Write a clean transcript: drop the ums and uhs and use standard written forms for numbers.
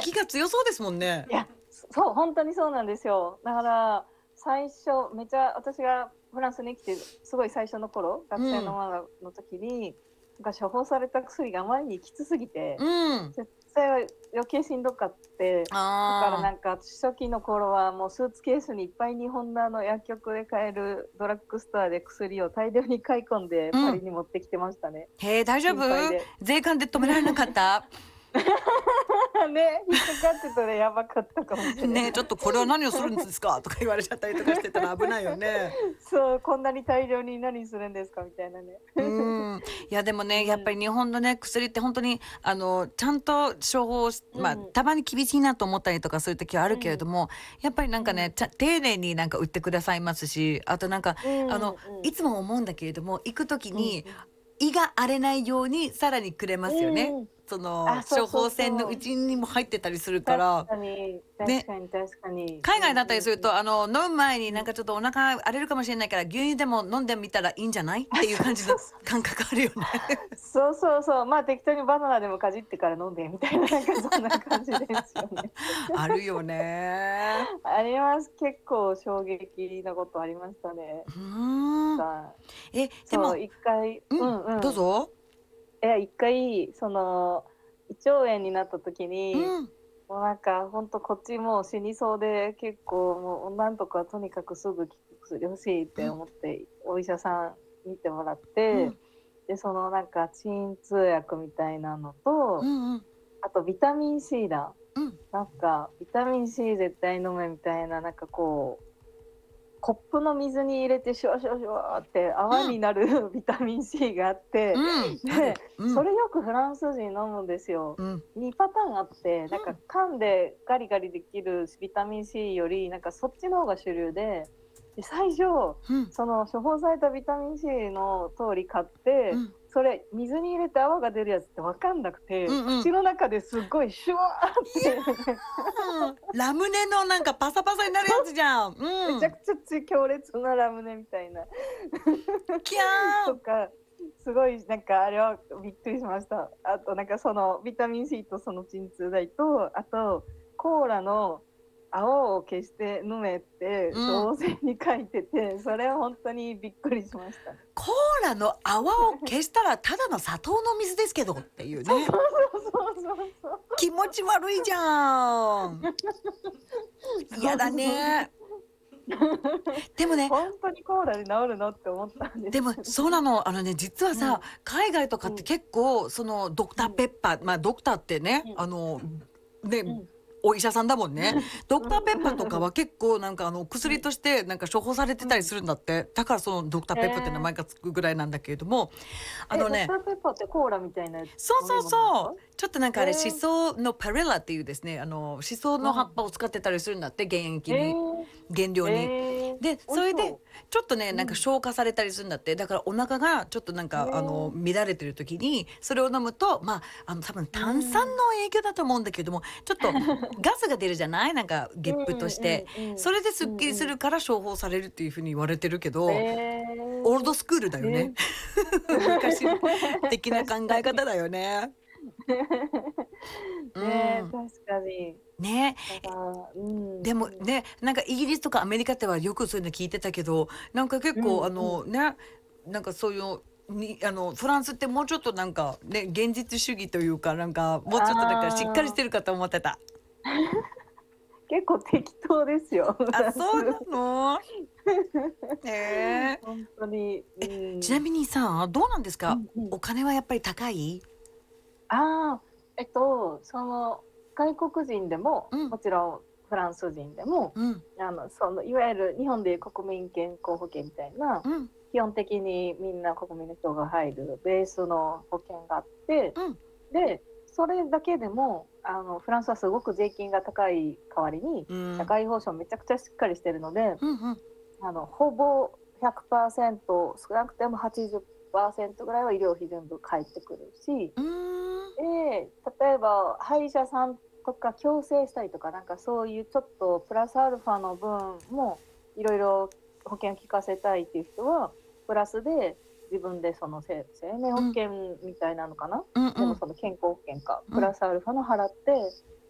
気が強そうですもんね。 いや、そう本当にそうなんですよ。だから最初めちゃ私がフランスに来てすごい最初の頃、学生のままの時に、なんか処方された薬があまりにきつすぎて、 うん。 絶対は余計しんどかって、だからああ。 なんか初期の頃はもうスーツケースにいっぱい日本の薬局で買えるドラッグストアで薬を大量に買い込んでパリうん。 に持ってきてましたね。 へえ、大丈夫？ 心配で。 税関で止められなかった？ ね、引っかかってたらやばかったかもしれない。 ね、ちょっとこれは何をするんですかとか言われちゃったりとかしてたら危ないよね。 そう、こんなに大量に何するんですかみたいなね。 いやでもね、やっぱうん。 り日本のね、薬って本当にちゃんと処方しうん。 たまに厳しいなと思ったりとかする時はあるけれうん。 ども、やっぱりなんかね、 うん。 丁寧になんか売ってくださいますし、あとなんか、 うんうん。 いつも思うんだけれども、行く時にうんうん。 胃が荒れないようにさらにくれますよね。 うん。 そのあ、そうそう処方箋のそう。 うちにも入ってたりするか確ら、 かに、確ね。 かに確かに。うん海外だったりするうんと、飲む前にうん。うん。 なんかちょっとお腹荒れるかもしれないから、牛乳でも飲んでみたらいいんじゃないっあ、 ていうそう感じのそうそう。 感覚あるよね。 そうそうそう。まあ、適当にバナナでもかじってから飲んでみたいな、なんかそんな感じですよね。 あるよね。 あります。結構衝撃なことありましたね。 うーん。 かでそう、 も一回うどうんうん。 ぞ。 一回、胃腸炎になった時に、 うん。 もうなんかほんとこっちもう死にそうで、結構もうなんとかとにかくすぐ効く薬欲しいってうん。 思って、お医者さん見てもらって、 うん。 で、なんか鎮痛薬みたいなのと、 うんうん。 あとビタミン C だ。 うん。 なんかビタミン C 絶対飲めみたいな、なんかコップの水に入れてシュワシュワシュワって泡になるビタミン C があって、 うん。あで、 る。うん。 それよくフランス人飲むんですよ。 うん。 2パターンあって、なんかうん。 缶でガリガリできるビタミン C より、なんかそっちの方が主流で、最初、 うん。 その処方されたビタミン C の通り買って、 うん。 それ水に入れて泡が出るやつって分かんなくて、 うんうん。 口の中ですっごいシュワーっいやてラムネのなんかパサパサになるやつじゃん。 めちゃうん。 くちゃ強烈なラムネみたいなキャー。 とか、すごいなんかあれはびっくりしました。あとなんかそのビタミン C とその鎮痛剤と、あとコーラの泡を消して飲めってうん。 処方箋に書いてて、それは本当にびっくりしましたね。 コーラの泡を消したらただの砂糖の水ですけどっていうそうね。 そうそうそうそう。 気持ち悪いじゃん。嫌だそうそう。 ね。でもね、 本当にコーラで治るのって思ったんですでもけど。 そうなの。実はさ、 うん、 海外とかってうん、 結構、そのドクターうん、 ペッパー、まあドクターってね、 うん、 ね、 うん。 お医者さんだもんね。ドクターペッパーとかうん。 は結構なんか薬としてなんか処方されてたりするんだって。だからそのドクターへペッパーって名え。 前がつくぐらいなんだけれども、あのね、 ドクターペッパーってコーラみたいな飲そうそうみ物ですか？ そう。ちょっとなんかあれ、シへえ。 ソのパレラっていうですね、シソの葉っぱをうん。 使ってたりするんだって、原液へに、原料え。 に。 へえ。 で、 美味しそれで、 そちょっとね、 う。 なんかうん。 消化されたりするんだって。だからお腹がちょっとなんへか、 え。 乱れてる時に、それを飲むと、まあ、多分う炭酸ん。 の影響だと思うんだけども、ちょっとガスが出るじゃないなんか、ゲップとうんして。 うんうん。 それでスッキリすうんうん。 るから処方されるっていう風に言われてるけへど、オールドえ。 スクールだよね。 へえ。 昔的な考確かに。 え方だよね。うねえ、 ん。 確かに。 ね。 だからうん。 でもね、なんかイギリスとかアメリカではよくそういうの聞いてたけど、なんか結構うんうん。 ね、なんかそういうフランスってもうちょっとなんかね、現実主義というか、なんかもうちょっとなんかしっかりしああ、 てるかと思ってた。 結構適当ですよ、フあ、 ランス。 そうなの？へえ。 ほんとに、うん。 ちなみにさ、どうなんですか？ うんうん。 お金はやっぱり高い？ ああ、外国人でも、 うん、 もちろんフランス人でも、 うん、 いわゆる日本でいう国民健康保険みたいな、 うん、 基本的にみんな国民の人が入るベースの保険があって、 うん、 で、それだけでも、フランスはすごく税金が高い代わりに、 うん、 社会保障めちゃくちゃしっかりしてるので、 うん、うん、 ほぼ100%、少なくても80%ぐらいは医療費全部返ってくるし、 うーん、 で、例えば歯医者さんとか矯正したりとか、なんかそういうちょっとプラスアルファの分もいろいろ保険を効かせたいっていう人は、プラスで自分でその生命保うん、 険みたいなのかな、 うん、 でもうん、 その健康保険か、プうん、 ラスアルファの払って、